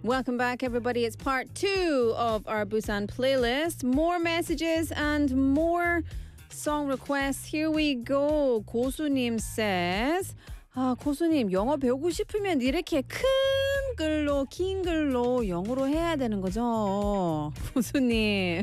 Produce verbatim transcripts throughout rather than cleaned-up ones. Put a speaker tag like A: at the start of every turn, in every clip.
A: Welcome back, everybody. It's part two of our Busan playlist. More messages and more song requests. Here we go. 고수님 says, 아, 고수님, 영어 배우고 싶으면 이렇게 큰 글로, 긴 글로 영어로 해야 되는 거죠? 고수님.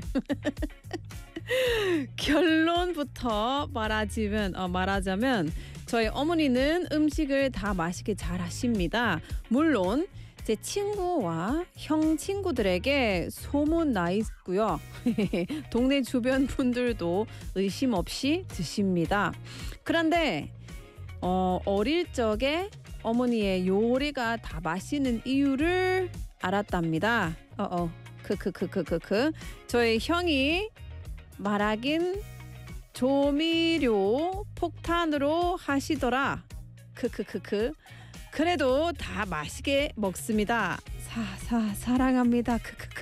A: 결론부터 말하자면, 어, 말하자면 저희 어머니는 음식을 다 맛있게 잘 하십니다. 물론 제 친구와 형 친구들에게 소문 나 있고요. 동네 주변 분들도 의심 없이 드십니다. 그런데 어, 어릴 적에 어머니의 요리가 다 맛있는 이유를 알았답니다. 어어, 크크크크크크. 저희 형이 말하긴 조미료 폭탄으로 하시더라. 크크크크. 그래도 다 맛있게 먹습니다. 사, 사, 사랑합니다. 크크크.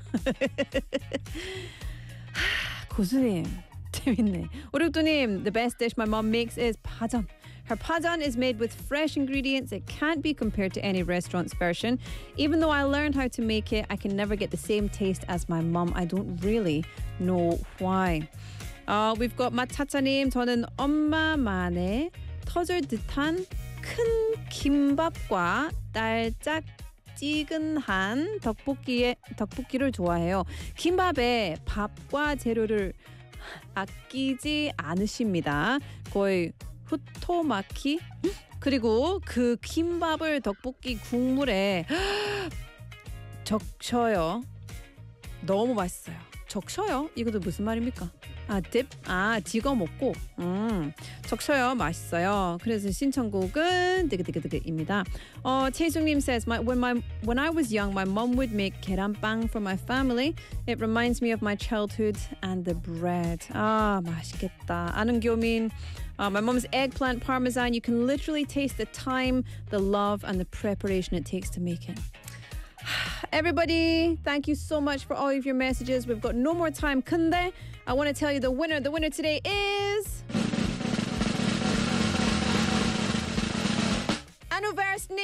A: 고수님, 재밌네. 오륙도님, the best dish my mom makes is 파전. Her pajan is made with fresh ingredients. It can't be compared to any restaurant's version. Even though I learned how to make it, I can never get the same taste as my mom. I don't really know why. Uh, we've got 마차차님, 저는 엄마만의 터질 듯한 큰 김밥과 달짝지근한 떡볶이에 떡볶이를 좋아해요. 김밥에 밥과 재료를 아끼지 않으십니다. 거의 후토마키 그리고 그 김밥을 떡볶이 국물에 적셔요. 너무 맛있어요. 적셔요? 이것도 무슨 말입니까? 아, 딥? 아, 찍어 먹고 음, 적셔요. 맛있어요. 그래서 신청곡은 뜨그뜨그뜨그입니다. 어, 최승님 says, my, when, my, when I was young, my mom would make 계란빵 for my family. It reminds me of my childhood and the bread. 아, 맛있겠다. 아는교민, uh, my mom's eggplant parmesan. You can literally taste the time, the love, and the preparation it takes to make it. Everybody, thank you so much for all of your messages. We've got no more time. 근데 I want to tell you the winner. The winner today is 아누베르스님.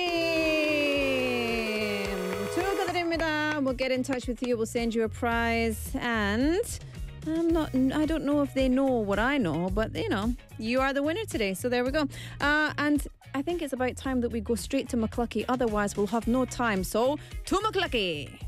A: 축하드립니다. We'll get in touch with you. We'll send you a prize. And I'm not, I don't know if they know what I know, but you know, you are the winner today. So there we go. Uh, and I think it's about time that we go straight to Maclucky. Otherwise, we'll have no time. So, to Maclucky.